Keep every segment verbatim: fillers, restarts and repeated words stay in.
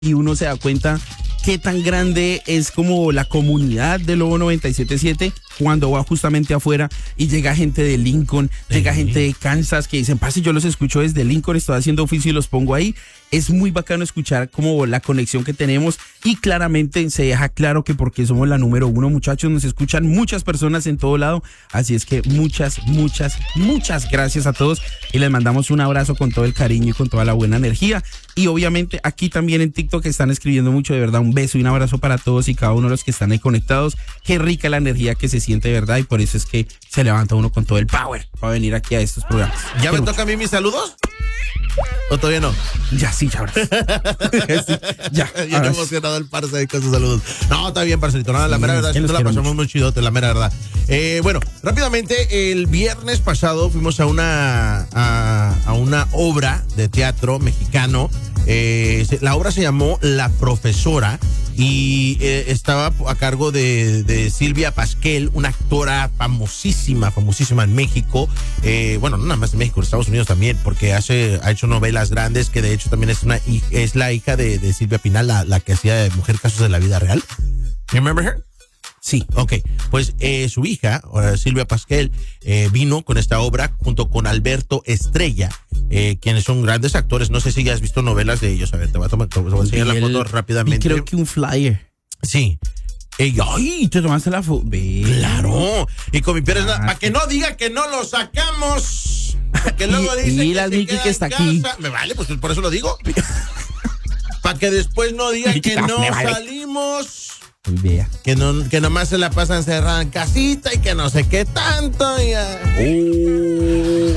y uno se da cuenta qué tan grande es como la comunidad de Lobo noventa y siete punto siete cuando va justamente afuera y llega gente de Lincoln, sí. llega gente de Kansas que dicen, parce, yo los escucho desde Lincoln, estoy haciendo oficio y los pongo ahí. Es muy bacano escuchar como la conexión que tenemos y claramente se deja claro que porque somos la número uno, muchachos, nos escuchan muchas personas en todo lado, así es que muchas, muchas, muchas gracias a todos y les mandamos un abrazo con todo el cariño y con toda la buena energía. Y obviamente aquí también en TikTok están escribiendo mucho, de verdad, un beso y un abrazo para todos y cada uno de los que están ahí conectados. Qué rica la energía que se siente, de verdad, y por eso es que se levanta uno con todo el power para venir aquí a estos programas. ¿Ya Qué me mucho. toca a mí mis saludos? ¿O todavía no? Ya, sí, ya, ahora sí. Ya. Ya he emocionado el parce ahí con sus saludos. No, está bien, parcerito. No, la mera verdad, sí, la pasamos muy chidote, la mera verdad. Eh, bueno, rápidamente, el viernes pasado fuimos a una, a, a una obra de teatro mexicano. Eh, la obra se llamó La Profesora y eh, estaba a cargo de, de Silvia Pasquel, una actora famosísima, famosísima en México. Eh, bueno, no nada más en México, en Estados Unidos también, porque hace, ha hecho novelas grandes, que de hecho también es una es la hija de, de Silvia Pinal, la, la que hacía de Mujer Casos de la Vida Real. Remember her? Sí, ok. Pues eh, su hija, uh, Silvia Pasquel, eh, vino con esta obra junto con Alberto Estrella, eh, quienes son grandes actores. No sé si ya has visto novelas de ellos. A ver, te voy a, tomar, te voy a enseñar la foto rápidamente. Y creo que un flyer. Sí. Ey, ay, te tomaste la foto. Claro. Y con mi pierna, ah, para que no diga que no lo sacamos. Que luego y, dice y la Miki que está aquí. Me vale, pues por eso lo digo. Para que después no diga que no salimos. Vea. Que no, que nomás se la pasan encerrada en casita y que no sé qué tanto. Y, uh.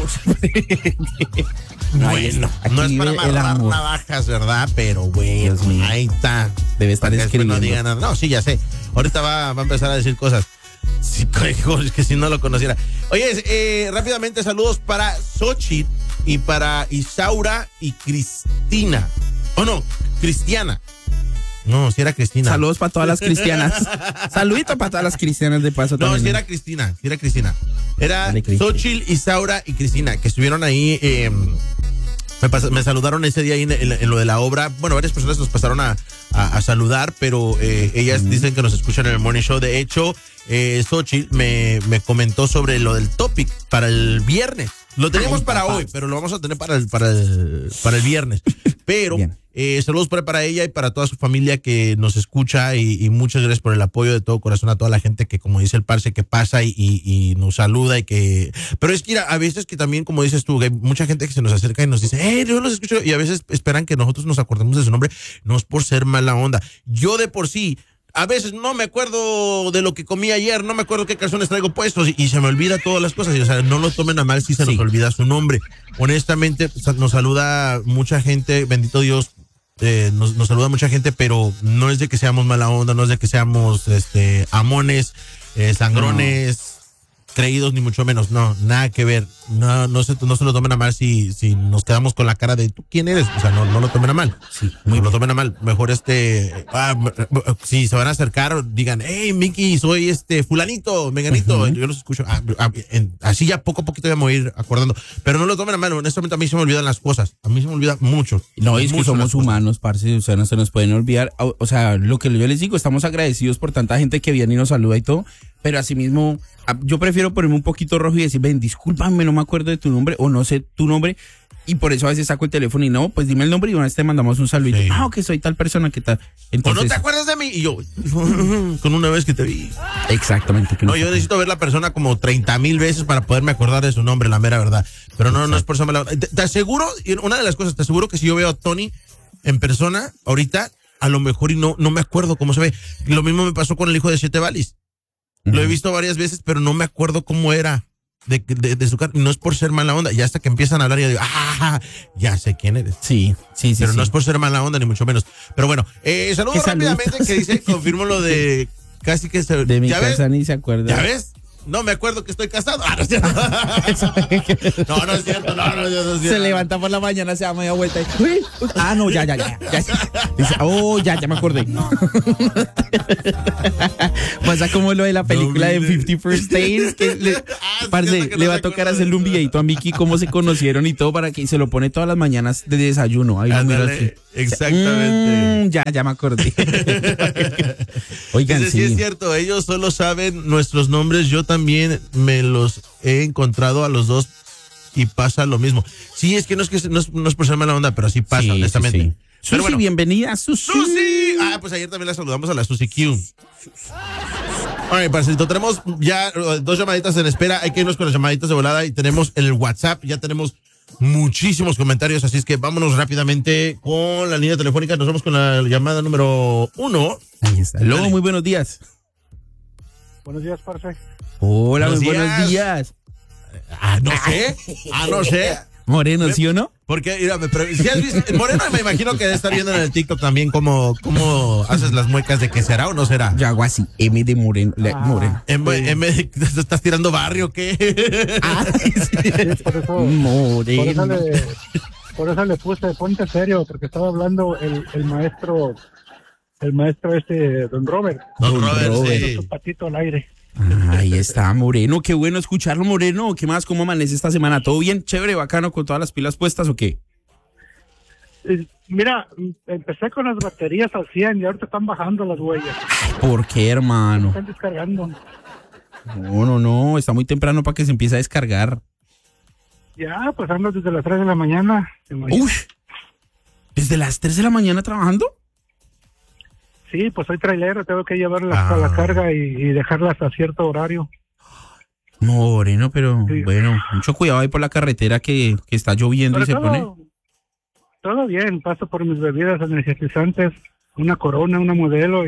Bueno, no es para amarrar navajas, ¿verdad? Pero bueno, ahí está. Debe estar escribiendo. No diga nada. No, sí, ya sé. Ahorita va, va a empezar a decir cosas. Sí, es que si no lo conociera. Oye, eh, rápidamente saludos para Xochitl y para Isaura y Cristina. Oh, no, Cristiana. No, si era Cristina. Saludos para todas las cristianas. Saludito para todas las cristianas de paso. No, también. si era Cristina, si era Cristina. Era Xochitl, Isaura y Cristina, que estuvieron ahí, eh, me, pas- me saludaron ese día ahí en, en, en lo de la obra. Bueno, varias personas nos pasaron a, a, a saludar, pero eh, ellas mm. dicen que nos escuchan en el Morning Show. De hecho, eh, Xochitl me, me comentó sobre lo del topic para el viernes. Lo teníamos Ay, para papá. hoy, pero lo vamos a tener para el, para el, para el viernes. Pero eh, saludos para, para ella y para toda su familia que nos escucha y, y muchas gracias por el apoyo de todo corazón a toda la gente que, como dice el parce, que pasa y, y, y nos saluda y que... Pero es que mira, a veces que también, como dices tú, hay mucha gente que se nos acerca y nos dice, eh, yo los escucho, y a veces esperan que nosotros nos acordemos de su nombre, no es por ser mala onda. Yo de por sí... A veces no me acuerdo de lo que comí ayer, no me acuerdo qué calzones traigo puestos y, y se me olvida todas las cosas. Y, o sea, no lo tomen a mal si se sí. nos olvida su nombre. Honestamente, nos saluda mucha gente, bendito Dios, eh, nos, nos saluda mucha gente, pero no es de que seamos mala onda, no es de que seamos este amones, eh, sangrones, no. creídos, ni mucho menos. No, nada que ver. No, no se, no se lo tomen a mal si, si nos quedamos con la cara de ¿tú quién eres? O sea, no, no lo tomen a mal. Sí, muy no lo tomen a mal. Mejor este, ah, si se van a acercar, digan, hey, Miki, soy este fulanito, menganito. Uh-huh. Yo los escucho. Ah, ah, en, así ya poco a poquito ya me voy a ir acordando. Pero no lo tomen a mal. Honestamente, a mí se me olvidan las cosas. A mí se me olvida mucho. No, es que somos humanos, parce. O sea, no se nos pueden olvidar. O, o sea, lo que yo les digo, estamos agradecidos por tanta gente que viene y nos saluda y todo. Pero asimismo, yo prefiero ponerme un poquito rojo y decir, ven, discúlpame, no me acuerdo de tu nombre o no sé tu nombre. Y por eso a veces saco el teléfono y no, pues dime el nombre y una vez te mandamos un saludito. Sí. Ah, que soy tal persona, que tal. Entonces, ¿o no te acuerdas de mí? Y yo, con una vez que te vi. Exactamente. Que no, no yo necesito ver la persona como treinta mil veces para poderme acordar de su nombre, la mera verdad. Pero no, Exacto. no es por eso. Me la... te, te aseguro, una de las cosas, te aseguro que si yo veo a Tony en persona, ahorita, a lo mejor y no, no me acuerdo cómo se ve. Lo mismo me pasó con el hijo de Siete Valis. Lo he visto varias veces, pero no me acuerdo cómo era de, de, de su cara. No es por ser mala onda. Ya hasta que empiezan a hablar, ya digo, ah, ya sé quién eres. Sí, sí, sí. Pero sí. no es por ser mala onda, ni mucho menos. Pero bueno, eh, saludos rápidamente salud? que dice, confirmo lo de casi que se... De mi casa ni se acuerda. ¿Ya ves? No me acuerdo que estoy casado. Ah, no es cierto. No, no es cierto. No, no, no es cierto. Se levanta por la mañana, se da media vuelta y... Uy, uy. Ah, no, ya, ya, ya. ya. Dice, oh, ya, ya me acordé. Pasa como lo de la película no, de fifty First Dates. Que le, ah, parce, que le no va a tocar hacerle un videito a Miki cómo se conocieron y todo para que se lo pone todas las mañanas de desayuno. Ahí lo miro así. Exactamente. Mm, ya, ya me acordé. Oigan, Dice, sí. sí es cierto, ellos solo saben nuestros nombres, yo también me los he encontrado a los dos y pasa lo mismo. Sí, es que no es que no es, no es por ser mala onda, pero sí pasa, Sí, honestamente. sí, sí. Pero Susi, bueno, bienvenida, Susi. ¡Susi! Ah, pues ayer también la saludamos a la Susi Q. Alright, parcerito, tenemos ya uh, dos llamaditas en espera, hay que irnos con las llamaditas de volada y tenemos el WhatsApp, ya tenemos muchísimos comentarios, así es que vámonos rápidamente con la línea telefónica, nos vamos con la llamada número uno. Ahí está. Lobo, muy buenos días. Buenos días, parce. Hola, Buenos muy días. buenos días. Ah, no sé, ah, no sé. Moreno, ¿sí o no? Porque, mira, pero, si has visto, Moreno me imagino que debe estar viendo en el TikTok también cómo, cómo haces las muecas de que será o no será. Yo hago así, M de Moreno. Ah, moreno. En, en vez de, ¿te estás tirando barrio o qué? Ah, Sí, por eso, moreno. por eso le, por eso le puse, ponte serio, porque estaba hablando el, el maestro, el maestro este, don Robert. Don Robert, Robert. sí. Su patito al aire. Ahí está, Moreno. Qué bueno escucharlo, Moreno. ¿Qué más? ¿Cómo amanece esta semana? ¿Todo bien? ¿Chévere, bacano, con todas las pilas puestas o qué? Eh, Mira, empecé con las baterías al cien y ahorita están bajando las huellas. ¿Por qué, hermano? Están descargando. No, no, no. Está muy temprano para que se empiece a descargar. Ya, pues ando desde las tres de la mañana. Uy, ¿desde las tres de la mañana trabajando? Sí, pues soy trailero, tengo que llevarlas Ah. a la carga y, y dejarlas a cierto horario. Moreno, pero Sí. bueno, mucho cuidado ahí por la carretera que, que está lloviendo Pero y se todo, pone. todo bien, paso por mis bebidas energizantes, una Corona, una Modelo y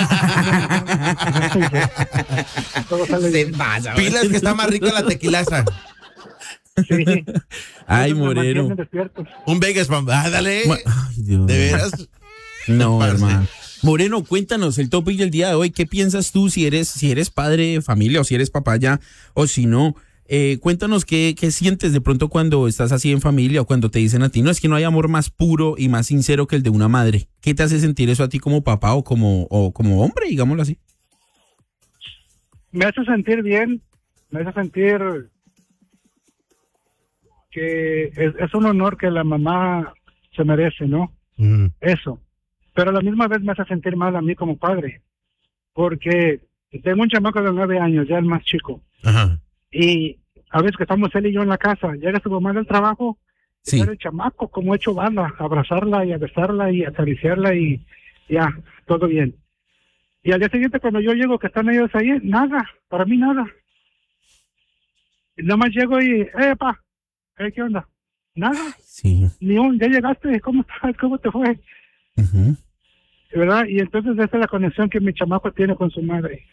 todo sale bien. pasa, Pilas que está más rica la tequilaza. Sí. Ay, Eso me Moreno. mantiene despierto. Un Vegas Bomb. Ah, dale. Ma- Ay, Dios. De veras. No, Parce. hermano. Moreno, cuéntanos el topic del día de hoy. ¿Qué piensas tú si eres, si eres padre de familia o si eres papá ya o si no? Eh, cuéntanos qué, qué sientes de pronto cuando estás así en familia o cuando te dicen a ti, no, es que no hay amor más puro y más sincero que el de una madre. ¿Qué te hace sentir eso a ti como papá o como, o como hombre, digámoslo así? Me hace sentir bien, me hace sentir que es, es un honor que la mamá se merece, ¿no? Mm. Eso. Pero a la misma vez me hace sentir mal a mí como padre, porque tengo un chamaco de nueve años, ya el más chico, Ajá. y a veces que estamos él y yo en la casa, llega su mamá del trabajo, Sí. y era el chamaco como hecho bala, abrazarla y a besarla y acariciarla y ya, todo bien. Y al día siguiente cuando yo llego, que están ellos ahí, nada, para mí nada. Y nada más llego y, eh, pa, eh, ¿qué onda? Nada, Sí. ni un, ya llegaste, ¿cómo estás? ¿Cómo te fue? Ujú. ¿Verdad? Y entonces esa es la conexión que mi chamaco tiene con su madre.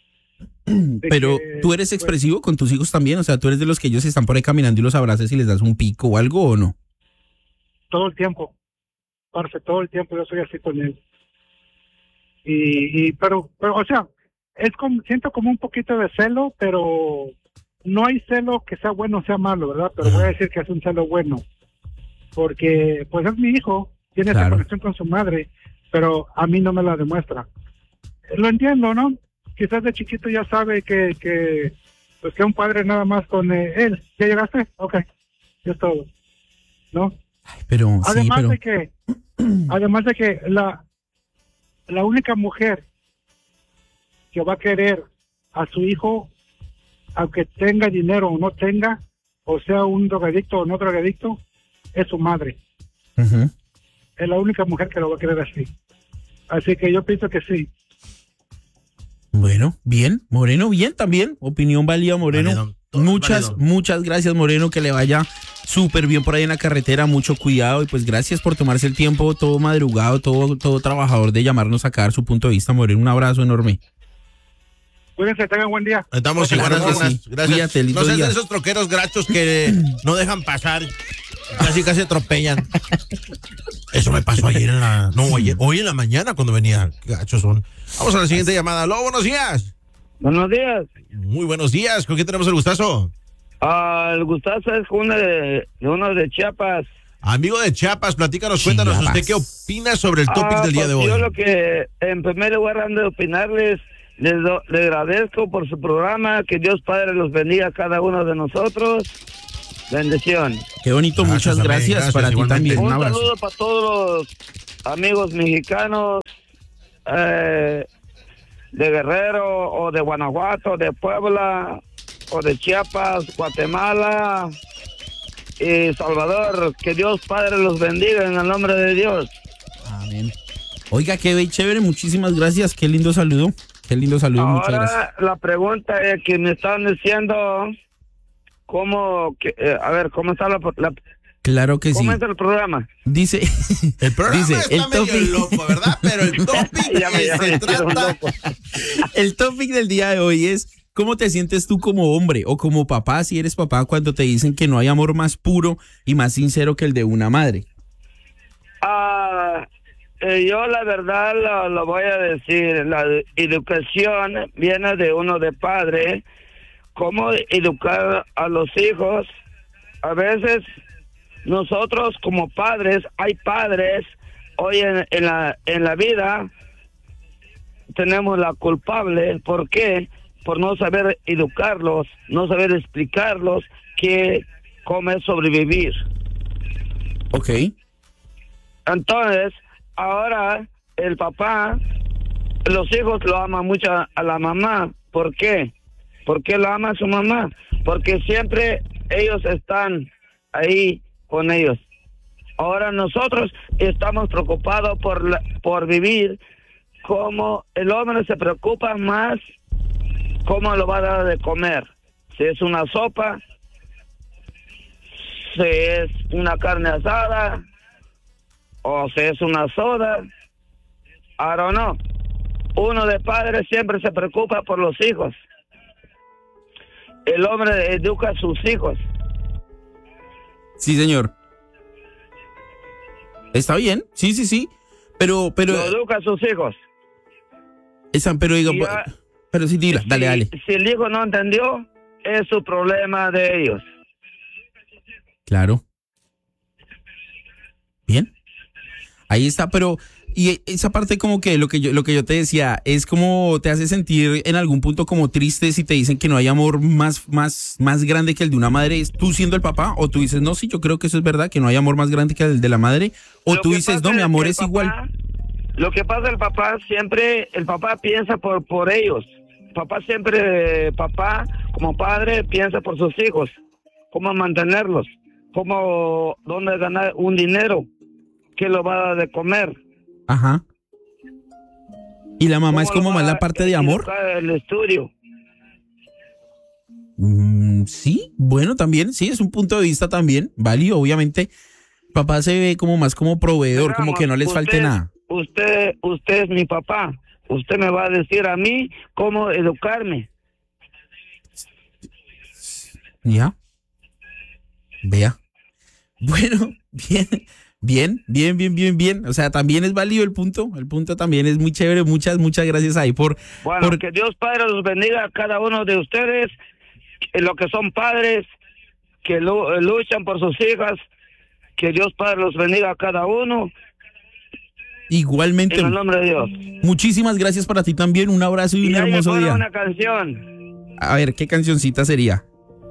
De Pero que, tú eres pues, expresivo con tus hijos también, o sea, tú eres de los que ellos están por ahí caminando y los abrazas y les das un pico o algo o no. todo el tiempo, parce, todo el tiempo yo soy así con él. Y, y pero, pero, o sea, es como, siento como un poquito de celo, pero no hay celo que sea bueno o sea malo, ¿verdad? Pero voy a decir que es un celo bueno, porque pues es mi hijo, tiene esa Claro. conexión con su madre, pero a mí no me la demuestra. Lo entiendo, ¿no? Quizás de chiquito ya sabe que, que pues que un padre nada más con eh, él. ¿Ya llegaste? Ok, ya es todo, ¿no? Ay, pero sí, Además pero de que, además de que la, la única mujer que va a querer a su hijo, aunque tenga dinero o no tenga, o sea un drogadicto o no drogadicto, es su madre. Ujú. Es la única mujer que lo va a querer así. Así que yo pienso que sí. Bueno, bien, Moreno, bien también. Opinión válida, Moreno. Válido, todo Muchas, válido. muchas gracias, Moreno, que le vaya súper bien por ahí en la carretera, mucho cuidado y pues gracias por tomarse el tiempo, todo madrugado, todo, todo trabajador de llamarnos a dar su punto de vista, Moreno. Un abrazo enorme. Cuídense, tengan buen día. Estamos Claro igual, que buenas, sí. gracias. Cuídate, lindo no seas día. de esos troqueros grachos que no dejan pasar, casi casi atropellan. Eso me pasó ayer en la, no, ayer, hoy en la mañana cuando venía. Qué gachos son. Vamos a la siguiente llamada. Aló, buenos días. Buenos días. Muy buenos días. ¿Con quién tenemos el gustazo? Ah, el gustazo es uno de, de uno de Chiapas. Amigo de Chiapas, platícanos, cuéntanos, Chiapas. ¿usted qué opina sobre el topic Ah, del día de pues hoy? Yo lo que en primer lugar ando de opinarles, les, do- les agradezco por su programa, que Dios Padre los bendiga a cada uno de nosotros. Bendición. Qué bonito, Gracias, muchas amén. gracias, Gracias, para ti igualmente. también. Un Un abrazo. saludo para todos los amigos mexicanos eh, de Guerrero o de Guanajuato, de Puebla o de Chiapas, Guatemala y Salvador. Que Dios Padre los bendiga en el nombre de Dios. Amén. Oiga, qué be- chévere, muchísimas gracias, qué lindo saludo, qué lindo saludo, muchas gracias. Ahora la pregunta es que me están diciendo cómo, que, eh, a ver, ¿cómo está la, la Claro que sí. cómo es el programa? Dice, El programa dice, está el medio topic, loco, ¿verdad? Pero el topic Ya me- que ya me se hicieron trata... loco. el topic del día de hoy es ¿cómo te sientes tú como hombre o como papá, si eres papá, cuando te dicen que no hay amor más puro y más sincero que el de una madre? Ah, eh, yo la verdad lo, lo voy a decir, la educación viene de uno de padre, cómo educar a los hijos. A veces nosotros como padres, hay padres, hoy en, en la en la vida tenemos la culpable, ¿por qué? Por no saber educarlos, no saber explicarlos que cómo es sobrevivir. Ok. Entonces, ahora el papá, los hijos lo aman mucho a la mamá. ¿Por qué? ¿Por qué lo ama a su mamá? Porque siempre ellos están ahí con ellos. Ahora nosotros estamos preocupados por la, por vivir, como el hombre se preocupa más cómo lo va a dar de comer. Si es una sopa, si es una carne asada, o si es una soda, I don't know. Uno de padres siempre se preocupa por los hijos. El hombre educa a sus hijos. Sí, señor. Está bien, sí, sí, sí. Pero, pero, Lo educa a sus hijos. esa, pero digo, Y ya- pero sí, dila, dale, si, dale. Si el hijo no entendió, es su problema de ellos. Claro. Bien. Ahí está, pero y esa parte como que lo que yo lo que yo te decía es como te hace sentir en algún punto como triste si te dicen que no hay amor más más más grande que el de una madre, ¿es tú siendo el papá o tú dices, "No, sí, yo creo que eso es verdad, que no hay amor más grande que el de la madre", o Lo tú que dices, pasa "No, mi amor que el es papá- igual"? Lo que pasa el papá siempre, el papá piensa por por ellos. Papá siempre, papá como padre piensa por sus hijos, cómo mantenerlos, cómo dónde ganar un dinero, qué lo va a dar de comer. Ajá. Y la mamá es cómo lo como va más a la parte de amor. educar el estudio. Mm, sí, bueno, también, sí, es un punto de vista también válido, obviamente. Papá se ve como más como proveedor, como Digamos, que no les falte usted- nada. Usted, usted es mi papá. Usted me va a decir a mí cómo educarme. ¿Ya? Vea. Bueno, bien, bien, bien, bien, bien, bien. O sea, también es válido el punto. El punto también es muy chévere. Muchas, muchas gracias ahí por... Bueno, por- que Dios Padre los bendiga a cada uno de ustedes, eh, los que son padres, que lu- luchan por sus hijas. Que Dios Padre los bendiga a cada uno. Igualmente. En el nombre de Dios. Muchísimas gracias para ti también. Un abrazo y un Y ahí me hermoso pone día. una canción. A ver, ¿qué cancioncita sería?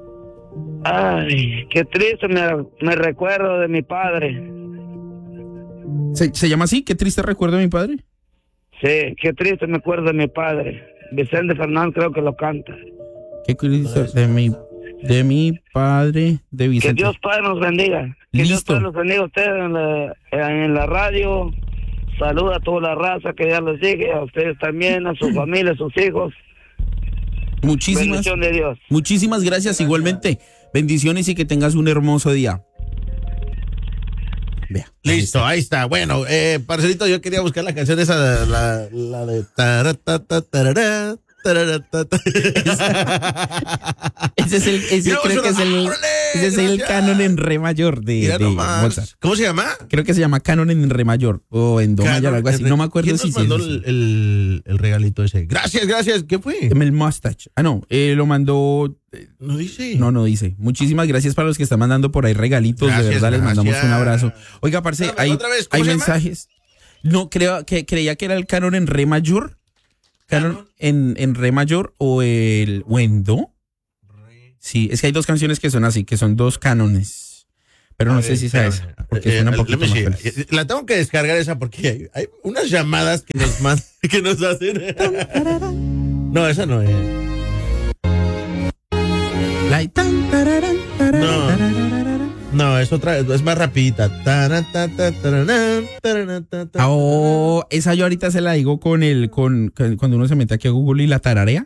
Ay, qué triste me, me recuerdo de mi padre. ¿Se, se llama así? ¿Qué triste recuerdo de mi padre? Sí, qué triste me acuerdo de mi padre. Vicente Fernández creo que lo canta. ¿Qué triste de mi, de mi padre, de Que Vicente? Dios Padre nos bendiga. Que Dios Listo. Padre los bendiga a ustedes en la, en la radio. Saluda a toda la raza que ya los sigue, a ustedes también, a su familia, a sus hijos. Muchísimas, Bendición de Dios. muchísimas gracias igualmente. Bendiciones y que tengas un hermoso día. Vea. ahí Listo, está. ahí está. Bueno, eh, parcerito, yo quería buscar la canción esa, la, la de... taratata, tarará, taratata. Ese es el, ese Y luego creo que es el, ¡órale! ese es el Gracias. canon en re mayor de, Mira de nomás. Mozart. ¿Cómo se llama? Creo que se llama canon en re mayor o en do mayor, algo así. No me acuerdo ¿Quién si nos sí, mandó sí, sí. el, el, el regalito ese? Gracias, gracias. ¿Qué fue? El mustache. Ah, no, eh, lo mandó. eh, No dice. No, no dice. Muchísimas gracias para los que están mandando por ahí regalitos. Gracias, de verdad, les mandamos gracias. un abrazo. Oiga, parce, Espérame, hay, otra vez, ¿cómo hay se llama? mensajes. No, creo que creía que era el canon en re mayor. Canon ¿Canon? en, en re mayor o el o en do. sí, es que hay dos canciones que son así, que son dos cánones. Pero no a sé ver, si sabes, porque eh, suena un poquito más feliz. La tengo que descargar esa porque hay, hay unas llamadas que nos mandan, que nos hacen. No, esa no es. Like, tan, tararán, tararán, no, no, es otra, es más rapidita. Oh, esa yo ahorita se la digo con el, con, con cuando uno se mete aquí a Google y la tararea.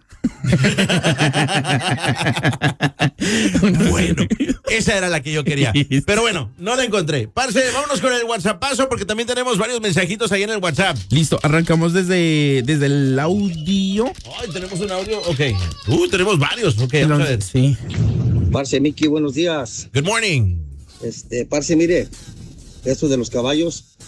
Bueno, esa era la que yo quería. Pero bueno, no la encontré. Parce, vámonos con el WhatsAppazo porque también tenemos varios mensajitos ahí en el WhatsApp. Listo, arrancamos desde, desde el audio. Ay, tenemos un audio. Ok. Uh, tenemos varios. Ok, vamos a ver. Sí. Parce, Miki, buenos días. Good morning. Este, parce, mire, esto de los caballos,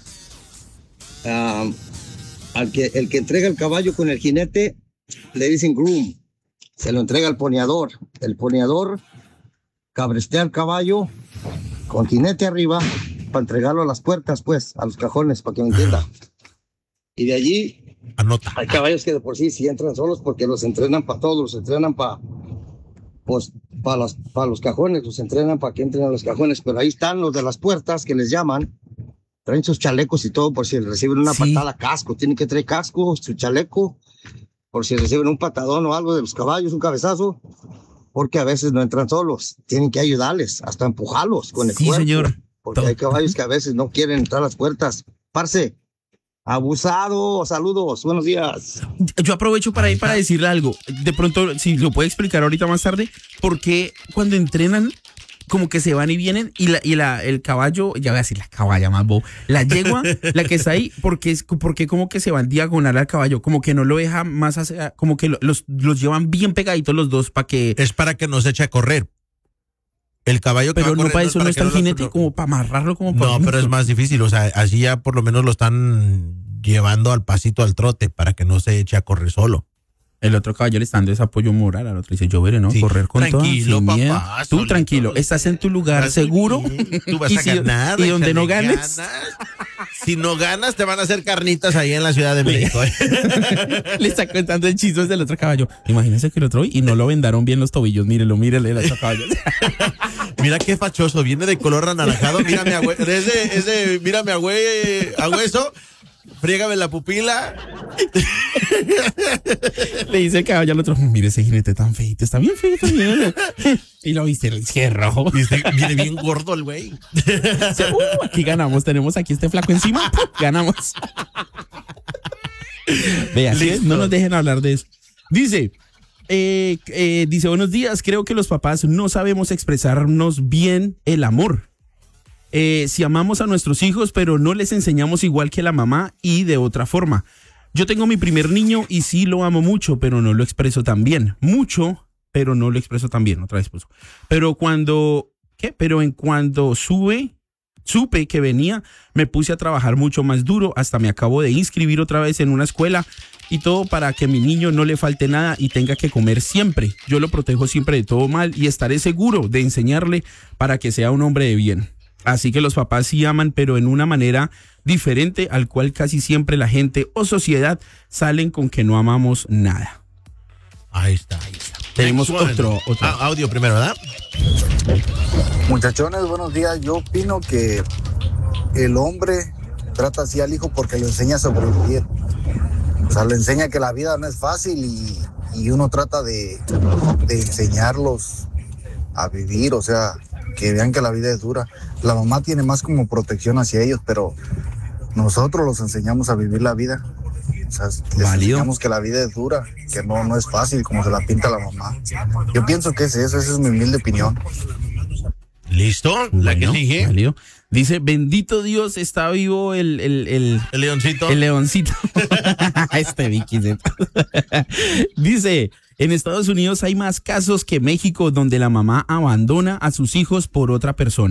um, al que, el que entrega el caballo con el jinete, le dicen groom, se lo entrega al poneador. El poneador cabrestea al caballo con jinete arriba para entregarlo a las puertas, pues, a los cajones, para que me entienda. Y de allí, anota. Hay caballos que de por sí sí entran solos porque los entrenan para todos, los entrenan para, pues, para los, para los cajones, los entrenan para que entren a los cajones, pero ahí están los de las puertas que les llaman, traen sus chalecos y todo por si reciben una sí. patada, casco, tienen que traer casco, su chaleco, por si reciben un patadón o algo de los caballos, un cabezazo, porque a veces no entran solos, tienen que ayudarles, hasta empujarlos con el sí, cuerpo, señor. porque todo. Hay caballos que a veces no quieren entrar a las puertas. Parce, abusado, saludos, buenos días. Yo aprovecho para ir para decirle algo. De pronto, si lo puede explicar ahorita más tarde, porque cuando entrenan, como que se van y vienen, y la, y la, el caballo, ya voy a decir la caballa más bo, la yegua, la que está ahí, porque es, porque como que se van diagonal al caballo, como que no lo deja más hacia, como que los, los llevan bien pegaditos los dos para que. Es para que no se eche a correr. El caballo que pero va no para eso no está el jinete, no, como para amarrarlo como para. No, pero es más difícil, o sea, así ya por lo menos lo están llevando al pasito al trote para que no se eche a correr solo. El otro caballo le está dando ese apoyo moral al otro. Dice, yo veré, ¿no? Sí. Correr con tranquilo, toda, sin papá, miedo. Tú tranquilo, estás en tu lugar seguro. Tú vas a si, ganar. Y donde no ganes. ganas, si no ganas, te van a hacer carnitas ahí en la Ciudad de México. Le está contando el chisme del otro caballo. Imagínense que el otro y no lo vendaron bien los tobillos. Mírelo, mírele el otro caballo. Mira qué fachoso, viene de color anaranjado. Mira mi agüe, es de, es de, mira mi agüe, agüeso. Friégame la pupila. Le dice el caballo al otro, mire ese jinete tan feito, está bien feito. Y lo viste, el cierro. Viene bien gordo el güey. O sea, uh, aquí ganamos, tenemos aquí este flaco encima, ganamos. Vea, ¿sí? No nos dejen hablar de eso. Dice, eh, eh, dice, buenos días, creo que los papás no sabemos expresarnos bien el amor. Eh, si amamos a nuestros hijos, pero no les enseñamos igual que la mamá y de otra forma. Yo tengo mi primer niño y sí lo amo mucho, pero no lo expreso tan bien. Mucho, pero no lo expreso tan bien. Otra vez puso. Pero cuando, ¿qué? Pero en cuando sube, supe que venía, me puse a trabajar mucho más duro. Hasta me acabo de inscribir otra vez en una escuela y todo para que a mi niño no le falte nada y tenga que comer siempre. Yo lo protejo siempre de todo mal y estaré seguro de enseñarle para que sea un hombre de bien. Así que los papás sí aman, pero en una manera diferente, al cual casi siempre la gente o sociedad salen con que no amamos nada. Ahí está, ahí está. Tenemos otro, otro. Ah, audio primero, ¿verdad? Muchachones, buenos días. Yo opino que el hombre trata así al hijo porque le enseña a sobrevivir. O sea, le enseña que la vida no es fácil y, y uno trata de, de enseñarlos a vivir, o sea, que vean que la vida es dura. La mamá tiene más como protección hacia ellos, pero nosotros los enseñamos a vivir la vida. O sea, les Válido. enseñamos que la vida es dura, que no, no es fácil como se la pinta la mamá. Yo pienso que es eso, esa es mi humilde opinión. ¿Listo? La Bueno, que sigue. Válido. Dice, bendito Dios, está vivo el... El, el, el leoncito. El leoncito. Este Vicky. Dice... En Estados Unidos hay más casos que México donde la mamá abandona a sus hijos por otra persona.